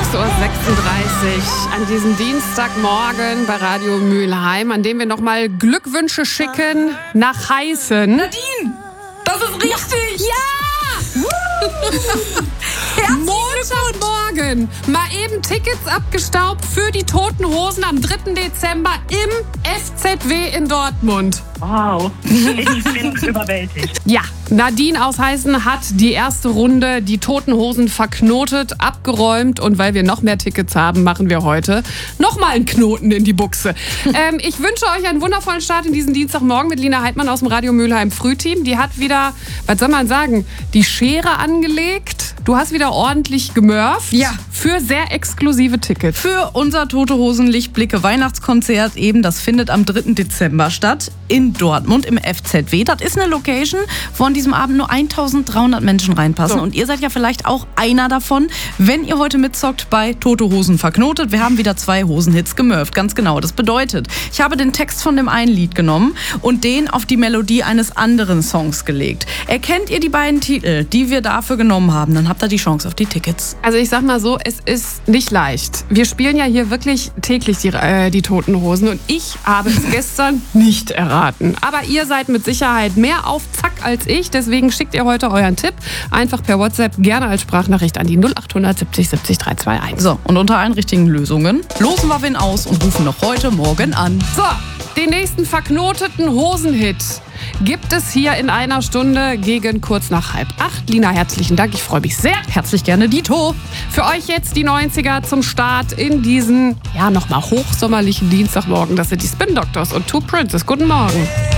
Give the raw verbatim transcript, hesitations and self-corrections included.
sechs Uhr sechsunddreißig an diesem Dienstagmorgen bei Radio Mülheim, an dem wir nochmal Glückwünsche schicken nach Heißen. Nadine, das ist richtig! Ja! Montagmorgen mal eben Tickets abgestaubt für die Toten Hosen am dritten Dezember im F Z W in Dortmund. Wow, ich bin überwältigt. Ja, Nadine aus Heißen hat die erste Runde die Toten Hosen verknotet, abgeräumt und weil wir noch mehr Tickets haben, machen wir heute nochmal einen Knoten in die Buchse. ähm, ich wünsche euch einen wundervollen Start in diesen Dienstagmorgen mit Lina Heidmann aus dem Radio Mülheim Frühteam. Die hat wieder, was soll man sagen, die Schere angelegt. Du hast wieder ordentlich gemurft. Ja. Für sehr exklusive Tickets. Für unser Tote Hosen Lichtblicke Weihnachtskonzert eben, das findet am dritten Dezember statt in Dortmund im F Z W. Das ist eine Location, wo an diesem Abend nur eintausenddreihundert Menschen reinpassen. So. Und ihr seid ja vielleicht auch einer davon, wenn ihr heute mitzockt bei Tote Hosen verknotet. Wir haben wieder zwei Hosenhits gemurft, ganz genau. Das bedeutet, ich habe den Text von dem einen Lied genommen und den auf die Melodie eines anderen Songs gelegt. Erkennt ihr die beiden Titel, die wir dafür genommen haben, dann habt ihr die Chance auf die Tickets. Also ich sag mal so, es ist nicht leicht. Wir spielen ja hier wirklich täglich die, äh, die Toten Hosen und ich habe es gestern nicht erraten. Aber ihr seid mit Sicherheit mehr auf Zack als ich, deswegen schickt ihr heute euren Tipp einfach per WhatsApp gerne als Sprachnachricht an die null acht siebzig siebzig drei zwei eins. So, und unter allen richtigen Lösungen losen wir wen aus und rufen noch heute Morgen an. So, den nächsten verknoteten Hosenhit gibt es hier in einer Stunde gegen kurz nach halb acht. Lina, herzlichen Dank, ich freue mich sehr. Herzlich gerne, Dito. Für euch jetzt die neunziger zum Start in diesen, ja, nochmal hochsommerlichen Dienstagmorgen. Das sind die Spin Doctors und Two Princes. Guten Morgen.